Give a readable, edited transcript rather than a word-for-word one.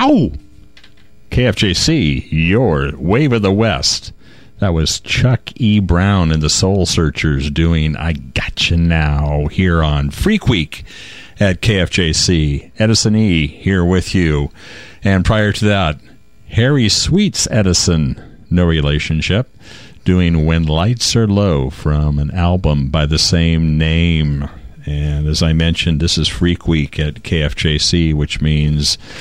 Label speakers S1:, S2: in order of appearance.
S1: Ow! KFJC, your Wave of the West. That was Chuck E. Brown and the Soul Searchers doing I Gotcha Now here on Freak Week at KFJC. Edison E. here with you. And prior to that, Harry Sweets Edison, no relationship, doing When Lights Are Low from an album by the same name. And as I mentioned, this is Freak Week at KFJC, which means